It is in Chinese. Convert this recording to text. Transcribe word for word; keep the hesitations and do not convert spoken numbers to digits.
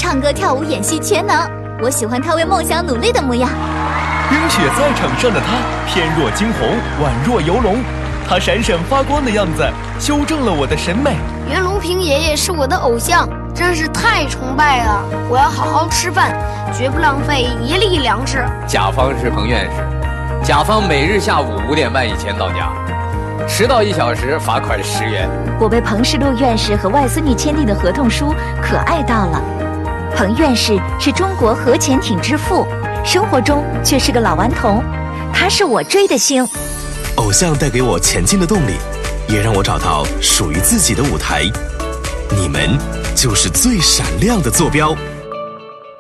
唱歌、跳舞、演戏全能。我喜欢他为梦想努力的模样。 冰雪在场上的他，翩若惊鸿，宛若游龙。他闪闪发光的样子，修正了我的审美。 袁隆平爷爷是我的偶像，真是太崇拜了。我要好好吃饭，绝不浪费一粒粮食。 甲方是彭院士，甲方每日下午五点半以前到家，迟到一小时罚款十元。 我被彭世禄院士和外孙女签订的合同书可爱到了。彭院士是中国核潜艇之父，生活中却是个老顽童，他是我追的星。 偶像带给我前进的动力，也让我找到属于自己的舞台。你们就是最闪亮的坐标。